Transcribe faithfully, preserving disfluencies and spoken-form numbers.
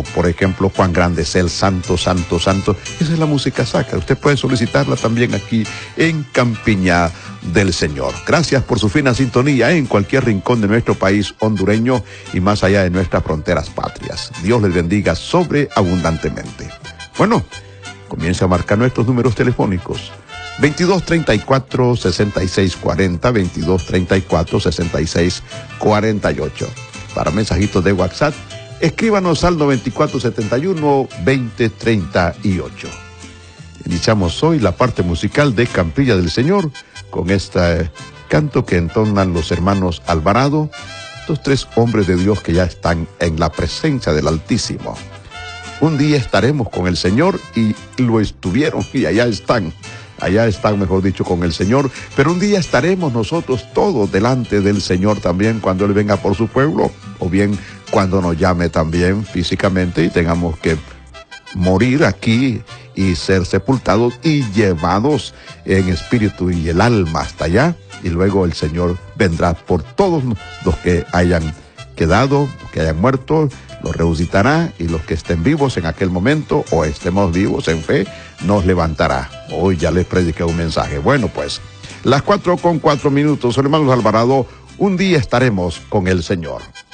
como por ejemplo Cuán grande es el Santo, Santo, Santo. Esa es la música sacra. Usted puede solicitarla también aquí en Campiña del Señor. Gracias por su fina sintonía en cualquier rincón de nuestro país hondureño y más allá de nuestras fronteras patrias. Dios les bendiga sobreabundantemente. Bueno, comienza a marcar nuestros números telefónicos. veintidós treinta y cuatro, sesenta y seis cuarenta, veintidós treinta y cuatro, sesenta y seis cuarenta y ocho. Para mensajitos de WhatsApp, escríbanos al noventa y cuatro setenta y uno, veinte treinta y ocho. Iniciamos hoy la parte musical de Campiña del Señor con este canto que entonan los hermanos Alvarado, estos tres hombres de Dios que ya están en la presencia del Altísimo. Un día estaremos con el Señor y lo estuvieron y allá están. Allá están, mejor dicho, con el Señor, pero un día estaremos nosotros todos delante del Señor también cuando Él venga por su pueblo, o bien cuando nos llame también físicamente y tengamos que morir aquí y ser sepultados y llevados en espíritu y el alma hasta allá, y luego el Señor vendrá por todos los que hayan quedado, que hayan muerto, los resucitará, y los que estén vivos en aquel momento o estemos vivos en fe, nos levantará. Hoy ya les prediqué un mensaje. Bueno, pues, las cuatro con cuatro minutos, hermanos Alvarado, un día estaremos con el Señor.